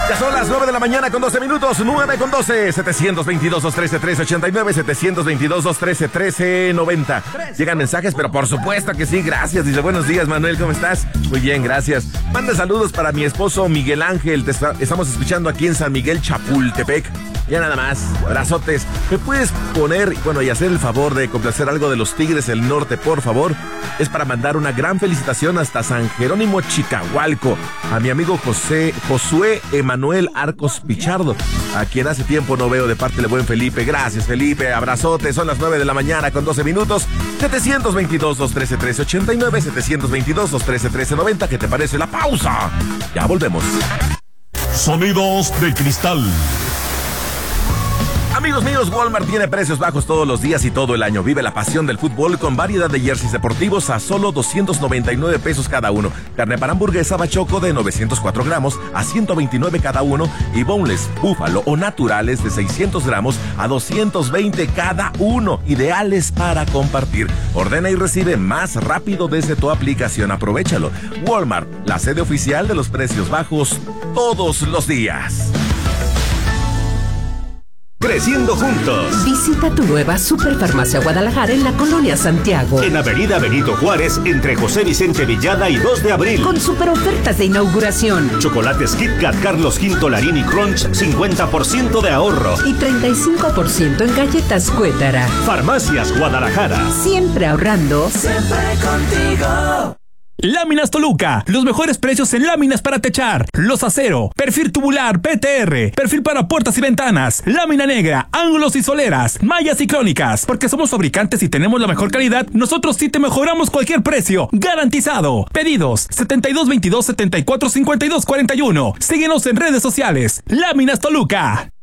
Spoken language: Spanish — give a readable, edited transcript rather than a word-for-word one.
Ya son las 9 de la mañana con 12 minutos, 9 con 12, 722-213-1389, 722-213-1390. Llegan mensajes, pero por supuesto que sí, gracias. Dice, buenos días, Manuel, ¿cómo estás? Muy bien, gracias. Manda saludos para mi esposo Miguel Ángel, estamos escuchando aquí en San Miguel, Chapultepec. Ya nada más, abrazotes. ¿Me puedes poner, y hacer el favor de complacer algo de los Tigres del Norte, por favor? Es para mandar una gran felicitación hasta San Jerónimo, Chicahualco, a mi amigo Josué Emanuel Arcos Pichardo, a quien hace tiempo no veo, de parte del buen Felipe. Gracias, Felipe, abrazotes. Son las 9 de la mañana con 12 minutos. 722-213-1389, 722-213-1390. ¿Qué te parece la pausa? Ya volvemos. Sonidos de cristal. Amigos míos, Walmart tiene precios bajos todos los días y todo el año. Vive la pasión del fútbol con variedad de jerseys deportivos a solo 299 pesos cada uno. Carne para hamburguesa Bachoco de 904 gramos a 129 cada uno. Y boneless, búfalo o naturales de 600 gramos a 220 cada uno. Ideales para compartir. Ordena y recibe más rápido desde tu aplicación. Aprovéchalo. Walmart, la sede oficial de los precios bajos todos los días. Creciendo juntos. Visita tu nueva Superfarmacia Guadalajara en la Colonia Santiago. En Avenida Benito Juárez, entre José Vicente Villada y 2 de abril. Con super ofertas de inauguración. Chocolates Kit Kat Carlos V Larini Crunch, 50% de ahorro. Y 35% en galletas Cuétara. Farmacias Guadalajara. Siempre ahorrando. Siempre contigo. Láminas Toluca, los mejores precios en láminas para techar, los acero, perfil tubular, PTR, perfil para puertas y ventanas, lámina negra, ángulos y soleras, mallas ciclónicas. Porque somos fabricantes y tenemos la mejor calidad, nosotros sí te mejoramos cualquier precio, garantizado. Pedidos 7222-745241. Síguenos en redes sociales. Láminas Toluca.